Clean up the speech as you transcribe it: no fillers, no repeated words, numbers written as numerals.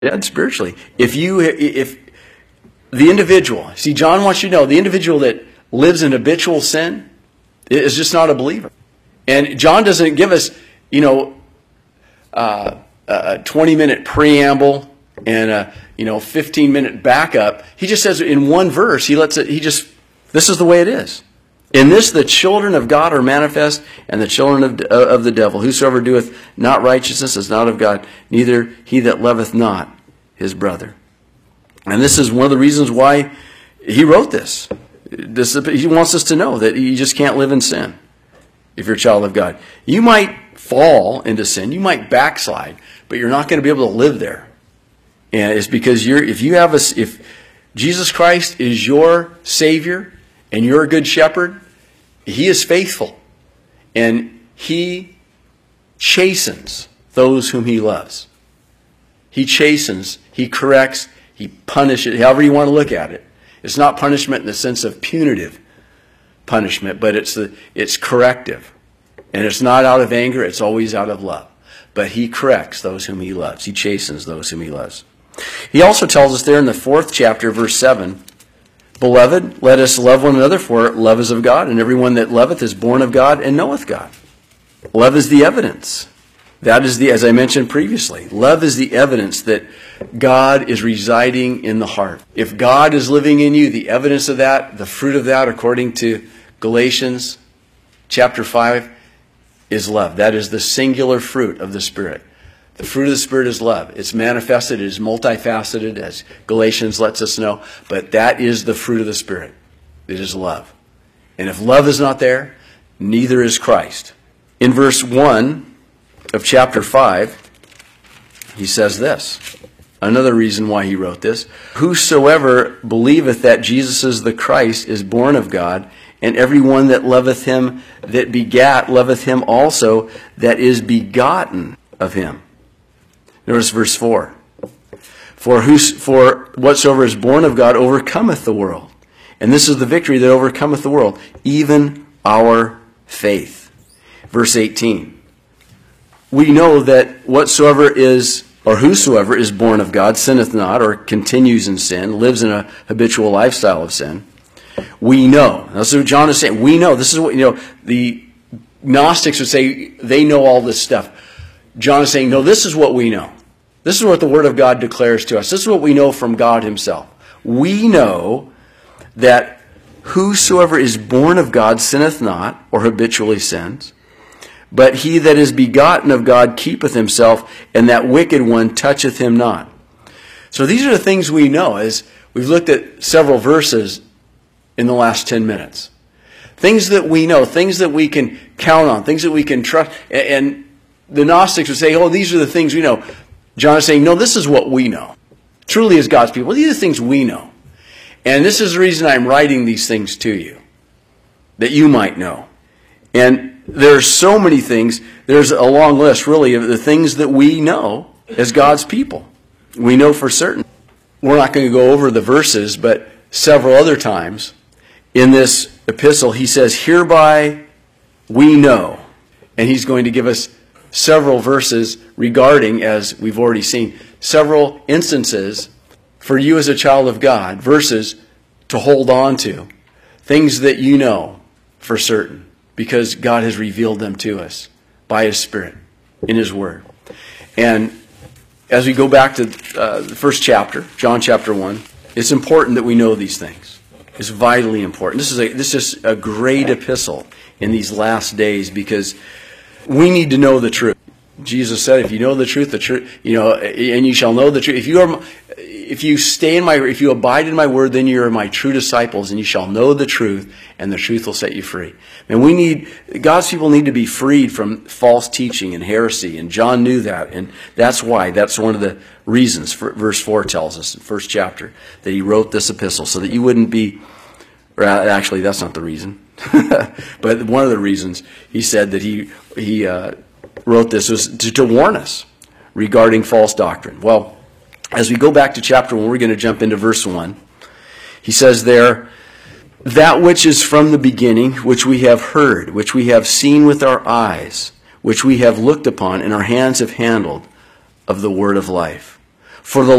dead spiritually. If the individual, see, John wants you to know, the individual that lives in habitual sin is just not a believer. And John doesn't give us, a 20-minute preamble and a 15-minute backup. He just says in one verse, this is the way it is. In this the children of God are manifest, and the children of the devil. Whosoever doeth not righteousness is not of God, neither he that loveth not his brother. And this is one of the reasons why he wrote this. He wants us to know that you just can't live in sin if you're a child of God. You might fall into sin, you might backslide, but you're not going to be able to live there. And it's because if Jesus Christ is your Savior and you're a good shepherd, He is faithful. And He chastens those whom He loves. He chastens, He corrects, He punishes, however you want to look at it. It's not punishment in the sense of punitive punishment, but it's corrective. And it's not out of anger, it's always out of love. But He corrects those whom He loves. He chastens those whom He loves. He also tells us there in the 4th chapter, verse 7, Beloved, let us love one another, for love is of God, and everyone that loveth is born of God and knoweth God. Love is the evidence. That is as I mentioned previously, love is the evidence that God is residing in the heart. If God is living in you, the evidence of that, the fruit of that, according to Galatians chapter 5, is love. That is the singular fruit of the Spirit. The fruit of the Spirit is love. It's manifested, it is multifaceted, as Galatians lets us know, but that is the fruit of the Spirit. It is love. And if love is not there, neither is Christ. In verse 1 of chapter 5, he says this. Another reason why he wrote this. Whosoever believeth that Jesus is the Christ is born of God, and every one that loveth him that begat loveth him also that is begotten of him. Notice verse 4. For whatsoever is born of God overcometh the world. And this is the victory that overcometh the world, even our faith. Verse 18. We know that whosoever is born of God sinneth not, or continues in sin, lives in a habitual lifestyle of sin. We know. That's what John is saying. We know. This is what, the Gnostics would say they know all this stuff. John is saying, no, this is what we know. This is what the Word of God declares to us. This is what we know from God Himself. We know that whosoever is born of God sinneth not, or habitually sins, but he that is begotten of God keepeth himself, and that wicked one toucheth him not. So these are the things we know, as we've looked at several verses in the last 10 minutes. Things that we know, things that we can count on, things that we can trust. And the Gnostics would say, oh, these are the things we know. John is saying, no, this is what we know. Truly as God's people, these are the things we know. And this is the reason I'm writing these things to you, that you might know. And there are so many things. There's a long list, really, of the things that we know as God's people. We know for certain. We're not going to go over the verses, but several other times in this epistle, he says, hereby we know. And he's going to give us several verses regarding, as we've already seen, several instances for you as a child of God, verses to hold on to, things that you know for certain, because God has revealed them to us by His Spirit in His Word. And as we go back to the first chapter, John chapter 1, it's important that we know these things. It's vitally important. This is a great epistle in these last days, because we need to know the truth. Jesus said, if you know the truth, and you shall know the truth. If you abide in my word, then you are my true disciples, and you shall know the truth, and the truth will set you free. And God's people need to be freed from false teaching and heresy, and John knew that, and that's one of the reasons, verse 4 tells us in the first chapter, that he wrote this epistle, so that you wouldn't be, actually that's not the reason, but one of the reasons he said that he wrote this was to warn us regarding false doctrine. Well, as we go back to chapter 1, we're going to jump into verse 1. He says there, that which is from the beginning, which we have heard, which we have seen with our eyes, which we have looked upon, and our hands have handled of the word of life. For the